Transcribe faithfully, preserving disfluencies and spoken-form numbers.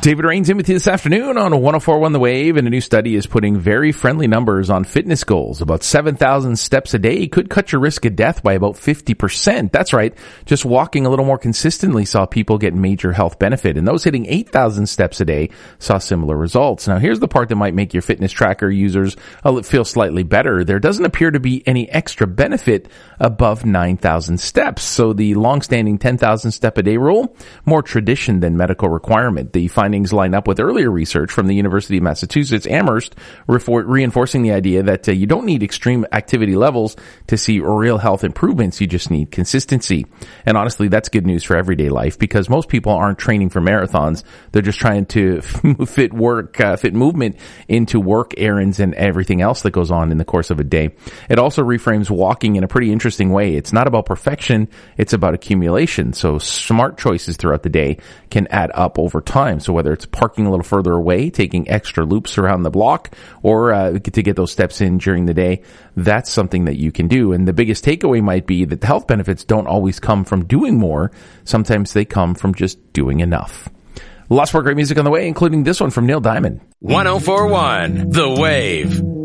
David Rains in with you this afternoon on one oh four point one The Wave, and a new study is putting very friendly numbers on fitness goals. About seven thousand steps a day could cut your risk of death by about fifty percent. That's right. Just walking a little more consistently saw people get major health benefit, and those hitting eight thousand steps a day saw similar results. Now, here's the part that might make your fitness tracker users feel slightly better. There doesn't appear to be any extra benefit above nine thousand steps. So the long-standing ten thousand step a day rule, more tradition than medical requirement. The findings line up with earlier research from the University of Massachusetts Amherst, reinforcing the idea that uh, you don't need extreme activity levels to see real health improvements. You just need consistency. And honestly, that's good news for everyday life, because most people aren't training for marathons. They're just trying to fit work, uh, fit movement into work, errands, and everything else that goes on in the course of a day. It also reframes walking in a pretty interesting way. It's not about perfection. It's about accumulation. So smart choices throughout the day can add up over time. So whether it's parking a little further away, taking extra loops around the block, or uh, to get those steps in during the day, that's something that you can do. And the biggest takeaway might be that the health benefits don't always come from doing more. Sometimes they come from just doing enough. Lots more great music on the way, including this one from Neil Diamond. one oh four point one The Wave.